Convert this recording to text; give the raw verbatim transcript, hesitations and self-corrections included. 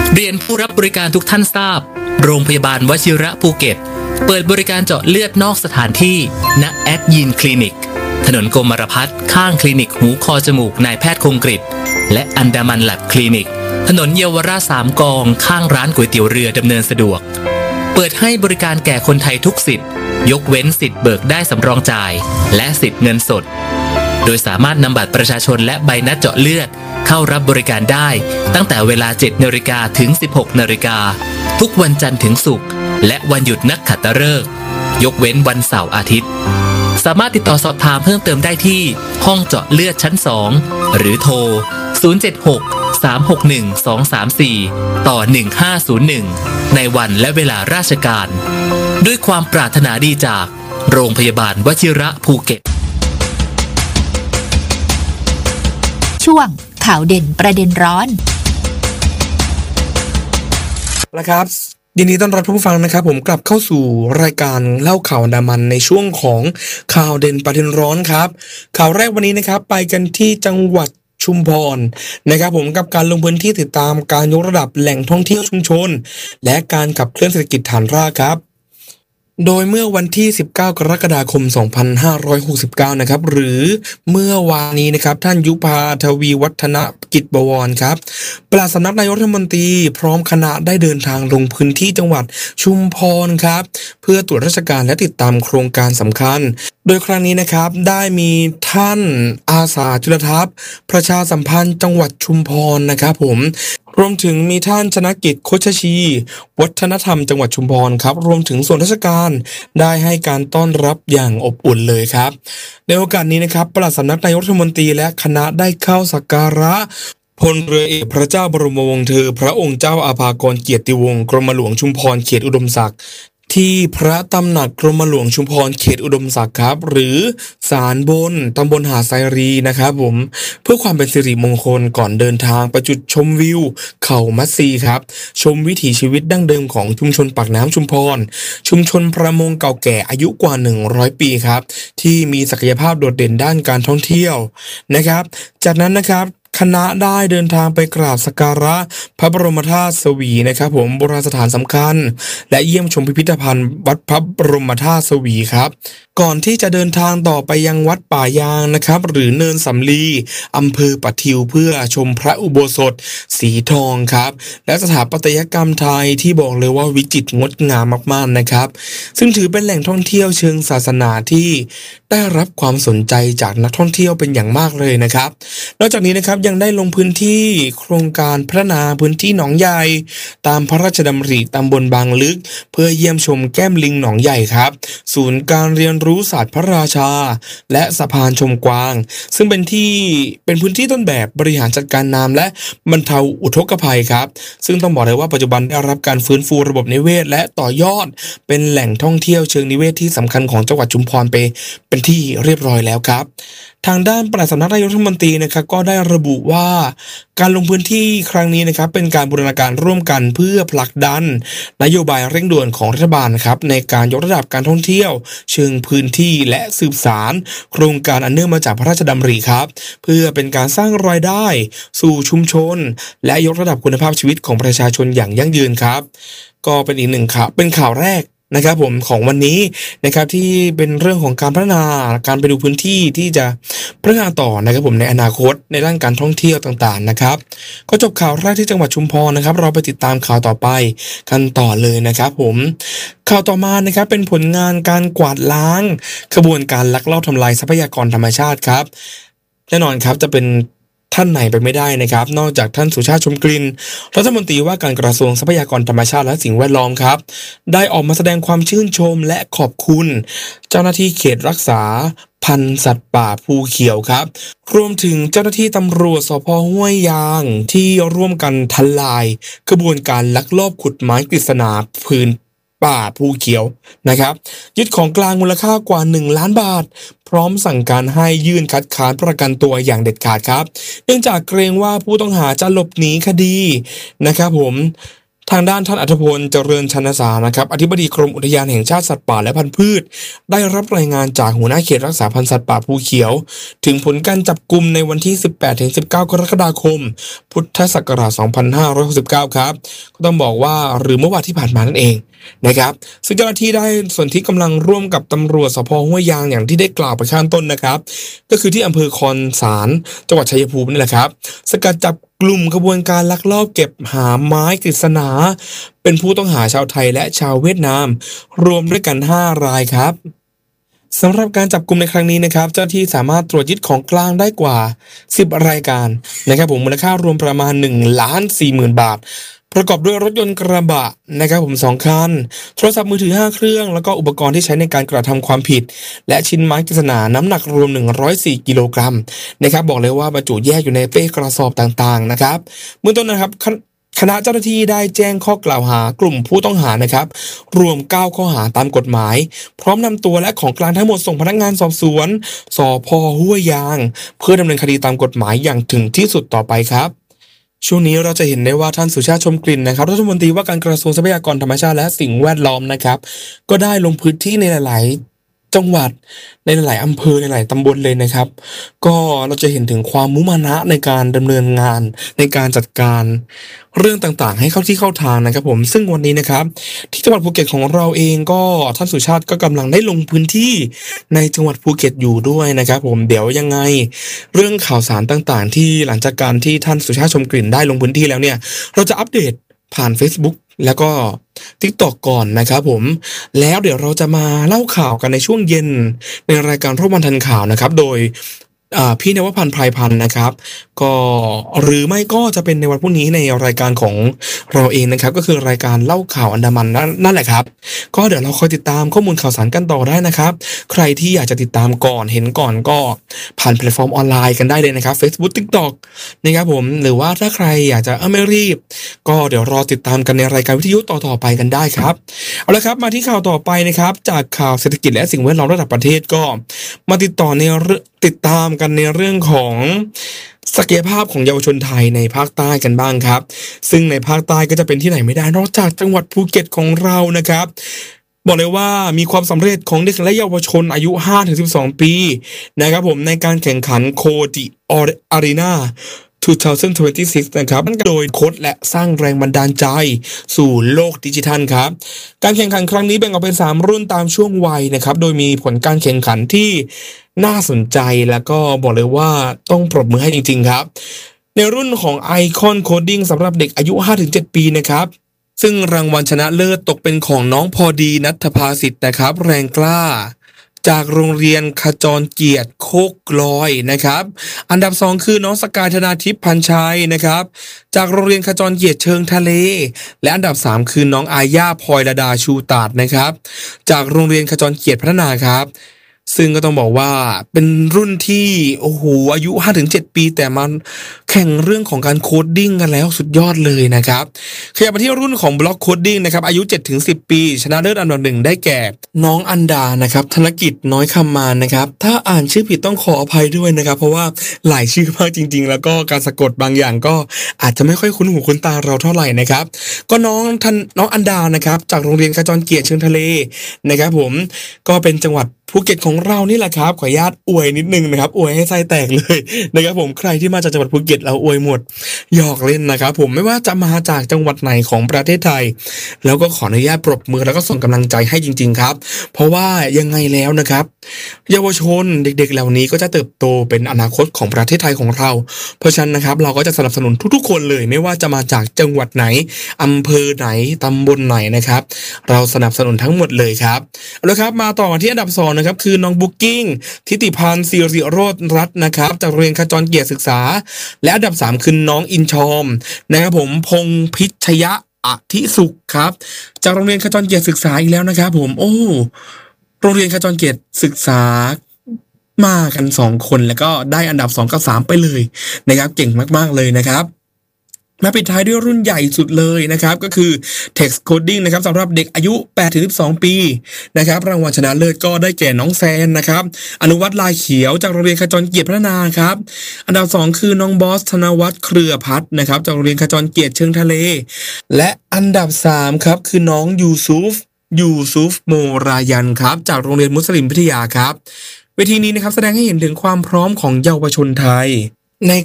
เรียนผู้รับบริการทุกท่านทราบโรงพยาบาลวชิระภูเก็ตเปิดบริการเจาะเลือดนอกสถานที่ณแอดยินคลินิกถนนกรมรพัฒน์ข้างคลินิกหูคอจมูกนายแพทย์คงกฤษและอันดามันแลบคลินิกถนนเยาวราชสามกองข้างร้านก๋วยเตี๋ยวเรือดำเนินสะดวกเปิดให้บริการแก่คนไทยทุกสิทธิ์ยกเว้นสิทธิ์เบิกได้สำรองจ่ายและสิทธิ์เงินสดโดยสามารถนำบัตรประชาชนและใบนัดเจาะเลือดเข้ารับบริการได้ตั้งแต่เวลา เจ็ดนาฬิกา ถึง สิบหกนาฬิกาทุกวันจันทร์ถึงศุกร์และวันหยุดนักขัตฤกษ์ยกเว้นวันเสาร์อาทิตย์สามารถติดต่อสอบถามเพิ่มเติมได้ที่ห้องเจาะเลือดชั้นสองหรือโทรศูนย์ เจ็ด หก สาม หก หนึ่ง สอง สาม สี่ต่อหนึ่งห้าศูนย์หนึ่งในวันและเวลาราชการด้วยความปรารถนาดีจากโรงพยาบาลวชิระภูเก็ตช่วงข่าวเด่นประเด็นร้อนนะครับยินดีต้อนรับทุกผู้ฟังนะครับผมกลับเข้าสู่รายการเล่าข่าวอันดามันในช่วงของข่าวเด่นประเด็นร้อนครับข่าวแรกวันนี้นะครับไปกันที่จังหวัดชุมพรนะครับผมกับการลงพื้นที่ติดตามการยกระดับแหล่งท่องเที่ยวชุมชนและการขับเคลื่อนเศรษฐกิจฐานรากครับโดยเมื่อวันที่สิบเก้ากรกฎาคมสองพันห้าร้อยหกสิบเก้านะครับหรือเมื่อวานนี้นะครับท่านยุพาทวีวัฒนกิจบวรครับปลัดสำนักนายกรัฐมนตรีพร้อมคณะได้เดินทางลงพื้นที่จังหวัดชุมพรครับเพื่อตรวจราชการและติดตามโครงการสำคัญโดยครั้งนี้นะครับได้มีท่านอาสาจุลทัพประชาสัมพันธ์จังหวัดชุมพรนะครับผมรวมถึงมีท่านชนกิจโคชชีวัฒนธรรมจังหวัดชุมพรครับรวมถึงส่วนราชการได้ให้การต้อนรับอย่างอบอุ่นเลยครับในโอกาสนี้นะครับปลัดสำนักนายกรัฐมนตรีและคณะได้เข้าสักการะพลเรือเอกพระเจ้าบรมวงศ์เธอพระองค์เจ้าอาภากรเกียรติวงศ์กรมหลวงชุมพรเขตอุดมศักดิ์ที่พระตำหนักกรมหลวงชุมพรเขตอุดมศักดิ์ครับหรือศาลบนตำบลหาดไซรีนะครับผมเพื่อความเป็นสิริมงคลก่อนเดินทางไปจุดชมวิวเขามัดซีครับชมวิถีชีวิตดั้งเดิมของชุมชนปากน้ำชุมพรชุมชนประมงเก่าแก่อายุกว่าหนึ่งร้อยปีครับที่มีศักยภาพโดดเด่นด้านการท่องเที่ยวนะครับจากนั้นนะครับคณะได้เดินทางไปกราบสักการะพระบรมธาตุสวีนะครับผมโบราณสถานสำคัญและเยี่ยมชมพิพิธภัณฑ์วัดพระบรมธาตุสวีครับก่อนที่จะเดินทางต่อไปยังวัดป่ายางนะครับหรือเนินสำลีอำเภอปะทิวเพื่อชมพระอุโบสถสีทองครับและสถาปัตยกรรมไทยที่บอกเลยว่าวิจิตรงดงามมากๆนะครับซึ่งถือเป็นแหล่งท่องเที่ยวเชิงศาสนาที่ได้รับความสนใจจากนักท่องเที่ยวเป็นอย่างมากเลยนะครับนอกจากนี้นะครับยังได้ลงพื้นที่โครงการพัฒนาพื้นที่หนองใหญ่ตามพระราชดำริตำบลบางลึกเพื่อเยี่ยมชมแก้มลิงหนองใหญ่ครับศูนย์การเรียนรู้ศาสตร์พระราชาและสะพานชมกวางซึ่งเป็นที่เป็นพื้นที่ต้นแบบบริหารจัดการน้ำและบรรเทาอุทกภัยครับซึ่งต้องบอกเลยว่าปัจจุบันได้รับการฟื้นฟูระบบนิเวศและต่อยอดเป็นแหล่งท่องเที่ยวเชิงนิเวศที่สำคัญของจังหวัดชุมพรไปเป็นที่เรียบร้อยแล้วครับทางด้านปลัดสำนักนายกรัฐมนตรีนะครับก็ได้ระบุว่าการลงพื้นที่ครั้งนี้นะครับเป็นการบูรณาการร่วมกันเพื่อผลักดันนโยบายเร่งด่วนของรัฐบาลครับในการยกระดับการท่องเที่ยวเชิงพื้นที่และสืบสานโครงการอันเนื่องมาจากพระราชดำริครับเพื่อเป็นการสร้างรายได้สู่ชุมชนและยกระดับคุณภาพชีวิตของประชาชนอย่างยั่งยืนครับก็เป็นอีกหนึ่งข่าวเป็นข่าวแรกนะครับผมของวันนี้นะครับที่เป็นเรื่องของการพัฒนาการไปดูพื้นที่ที่จะพัฒนาต่อนะครับผมในอนาคตในด้านการท่องเที่ยวต่างๆนะครับก็จบข่าวแรกที่จังหวัดชุมพรนะครับเราไปติดตามข่าวต่อไปกันต่อเลยนะครับผมข่าวต่อมานะครับเป็นผลงานการกวาดล้างขบวนการลักลอบทำลายทรัพยากรธรรมชาติครับแน่นอนครับจะเป็นท่านไหนไปไม่ได้นะครับนอกจากท่านสุชาติชมกลิ่นรัฐมนตรีว่าการกระทรวงทรัพยากรธรรมชาติและสิ่งแวดล้อมครับได้ออกมาแสดงความชื่นชมและขอบคุณเจ้าหน้าที่เขตรักษาพันธุ์สัตว์ป่าภูเขียวครับรวมถึงเจ้าหน้าที่ตำรวจสภ.ห้วยยางที่ร่วมกันทลายกระบวนการลักลอบขุดไม้กฤษณาพื้นป่าภูเขียวนะครับยึดของกลางมูลค่ากว่าหนึ่งล้านบาทพร้อมสั่งการให้ยื่นคัดค้านประกันตัวอย่างเด็ดขาดครับเนื่องจากเกรงว่าผู้ต้องหาจะหลบหนีคดีนะครับผมทางด้านท่านอัธพลเจริญชนสารนะครับอธิบดีกรมอุทยานแห่งชาติสัตว์ป่าและพันธุ์พืชได้รับรายงานจากหัวหน้าเขตรักษาพันธุ์สัตว์ป่าภูเขียวถึงผลการจับกุมในวันที่ สิบแปดถึงสิบเก้า กรกฎาคมพุทธศักราช สองพันห้าร้อยหกสิบเก้า ครับก็ต้องบอกว่าหรือเมื่อวันที่ผ่านมานั่นเองนะครับซึ่งเจ้าหน้าที่ได้ส่วนที่กำลังร่วมกับตำรวจสภ.ห้วยยางอย่างที่ได้กล่าวไปข้างต้นนะครับก็คือที่อำเภอคอนสารจังหวัดชัยภูมินี่แหละครับสกัดจับกลุ่มขบวนการลักลอบเก็บหาไม้กฤษณาเป็นผู้ต้องหาชาวไทยและชาวเวียดนามรวมด้วยกันห้ารายครับสำหรับการจับกลุ่มในครั้งนี้นะครับเจ้าหน้าที่สามารถตรวจยึดของกลางได้กว่าสิบรายการนะครับผมมูลค่ารวมประมาณ หนึ่งล้านสี่หมื่น บาทประกอบด้วยรถยนต์กระบะนะครับผมสองคันโทรศัพท์มือถือห้าเครื่องแล้วก็อุปกรณ์ที่ใช้ในการกระทำความผิดและชิ้นไม้กฤษณาน้ำหนักรวมหนึ่งร้อยสี่กิโลกรัมนะครับบอกเลยว่าบรรจุแยกอยู่ในเป้กระสอบต่างๆนะครับเบื้องต้นนะครับคณะเจ้าหน้าที่ได้แจ้งข้อกล่าวหากลุ่มผู้ต้องหานะครับรวมเก้าข้อหาตามกฎหมายพร้อมนำตัวและของกลางทั้งหมดส่งพนักงานสอบสวนสภ.ห้วยยางเพื่อดำเนินคดีตามกฎหมายอย่างถึงที่สุดต่อไปครับช่วงนี้เราจะเห็นได้ว่าท่านสุชาติชมกลิ่นนะครับรัฐมนตรีว่าการกระทรวงทรัพยากรธรรมชาติและสิ่งแวดล้อมนะครับก็ได้ลงพื้นที่ในหลายๆจังหวัดในหลายๆอำเภอในหลายตำบลเลยนะครับก็เราจะเห็นถึงความมุมานะในการดำเนินงานในการจัดการเรื่องต่างๆให้เข้าที่เข้าทางนะครับผมซึ่งวันนี้นะครับที่จังหวัดภูเก็ตของเราเองก็ท่านสุชาติก็กำลังได้ลงพื้นที่ในจังหวัดภูเก็ตอยู่ด้วยนะครับผมเดี๋ยวยังไงเรื่องข่าวสารต่างๆที่หลังจากการที่ท่านสุชาติชมกลิ่นได้ลงพื้นที่แล้วเนี่ยเราจะอัปเดตผ่าน Facebook แล้วก็ TikTok ก่อนนะครับผมแล้วเดี๋ยวเราจะมาเล่าข่าวกันในช่วงเย็นในรายการรอบวันทันข่าวนะครับโดยพี่นวพันธ์ไพรพันธ์นะครับก็หรือไม่ก็จะเป็นในวันพรุ่งนี้ในรายการของเราเองนะครับก็คือรายการเล่าข่าวอันดามันนั่นแหละครับก็เดี๋ยวเราคอยติดตามข้อมูลข่าวสารกันต่อได้นะครับใครที่อยากจะติดตามก่อนเห็นก่อนก็ผ่านแพลตฟอร์มออนไลน์กันได้เลยนะครับ Facebook TikTok นะครับผมหรือว่าถ้าใครอยากจะเออไม่รีบก็เดี๋ยวรอติดตามกันในรายการวิทยุต่อๆไปกันได้ครับเอาละครับมาที่ข่าวต่อไปนะครับจากข่าวเศรษฐกิจและสิ่งแวดล้อมระดับประเทศก็มาติดต่อในติดตามกันในเรื่องของศักยภาพของเยาวชนไทยในภาคใต้กันบ้างครับซึ่งในภาคใต้ก็จะเป็นที่ไหนไม่ได้นอกจากจังหวัดภูเก็ตของเรานะครับบอกเลยว่ามีความสำเร็จของเด็กและเยาวชนอายุ ห้าถึงสิบสอง ปีนะครับผมในการแข่งขันโคดิอารีนาสองพันยี่สิบหกนะครับโดยโค้ชและสร้างแรงบันดาลใจสู่โลกดิจิทัลครับการแข่งขันครั้งนี้แบ่งออกเป็นสามรุ่นตามช่วงวัยนะครับโดยมีผลการแข่งขันที่น่าสนใจแล้วก็บอกเลยว่าต้องปรบมือให้จริงๆครับในรุ่นของ Icon Coding สำหรับเด็กอายุ ห้าถึงเจ็ด ปีนะครับซึ่งรางวัลชนะเลิศตกเป็นของน้องพอดีณัฐภาสิทธิ์นะครับแรงกล้าจากโรงเรียนขจรเกียรติโคกลอยนะครับอันดับสองคือน้องสกายธนาทิพย์พันชัยนะครับจากโรงเรียนขจรเกียรติเชิงทะเลและอันดับสามคือน้องอาญาพลอยระดาชูตาดนะครับจากโรงเรียนขจรเกียรติพัฒนาครับซึ่งก็ต้องบอกว่าเป็นรุ่นที่โอ้โหอายุ ห้าถึงเจ็ด ปีแต่มันแข่งเรื่องของการโคดดิ้งกันแล้วสุดยอดเลยนะครับขยับมาที่รุ่นของบล็อกโคดดิ้งนะครับอายุ เจ็ดถึงสิบ ปีชนะเลิศอันดับหนึ่งได้แก่น้องอันดานะครับธนกิจน้อยคำมานนะครับถ้าอ่านชื่อผิดต้องขออภัยด้วยนะครับเพราะว่าหลายชื่อมากจริงๆแล้วก็การสะกดบางอย่างก็อาจจะไม่ค่อยคุ้นหูคุ้นตาเราเท่าไหร่นะครับก็น้องทันน้องอันดานะครับจากโรงเรียนขจรเกียรติเชิงทะเลนะครับผมก็เป็นจังหวัดภูเก็ตของเรานี่แหละครับขออนุญาตอวยนิดนึงนะครับอวยให้ไส้แตกเลยนะครับผมใครที่มาจากจังหวัดภูเก็ตเราอวยหมดหยอกเล่นนะครับผมไม่ว่าจะมาจากจังหวัดไหนของประเทศไทยแล้วก็ขออนุญาตปรบมือแล้วก็ส่งกำลังใจให้จริงๆครับเพราะว่ายังไงแล้วนะครับเยาวชนเด็กๆเหล่านี้ก็จะเติบโตเป็นอนาคตของประเทศไทยของเราเพราะฉะนั้นนะครับเราก็จะสนับสนุนทุกๆคนเลยไม่ว่าจะมาจากจังหวัดไหนอำเภอไหนตำบลไหนนะครับเราสนับสนุนทั้งหมดเลยครับเอาละครับมาต่อที่อันดับสองนะครับคือน้องบุ๊กกิ้งทิติพันธ์ศิริโรจน์รัตน์นะครับจากโรงเรียนขจรเกียรติศึกษาและอันดับสามคือน้องอินชอมนะครับผมพงษ์พิชยะอธิสุขครับจากโรงเรียนขจรเกียรติศึกษาอีกแล้วนะครับผมโอ้โรงเรียนขจรเกียรติศึกษามากันสองคนแล้วก็ได้อันดับสองกับสามไปเลยนะครับเก่งมากๆเลยนะครับมาปิดท้ายด้วยรุ่นใหญ่สุดเลยนะครับก็คือ Text Coding นะครับสำหรับเด็กอายุ แปดถึงสิบสอง ปีนะครับรางวัลชนะเลิศก็ได้แก่น้องแซนนะครับอนุวัฒน์ลายเขียวจากโรงเรียนขจรเกียรติพัฒนาครับอันดับสองคือน้องบอสธนวัฒน์เครือพัฒน์นะครับจากโรงเรียนขจรเกียรติเชิงทะเลและอันดับสามครับคือน้องยูซุฟยูซุฟโมรายันครับจากโรงเรียนมุสลิมวิทยาครับเวทีนี้นะครับแสดงให้เห็นถึงความพร้อมของเยาวชนไทยใน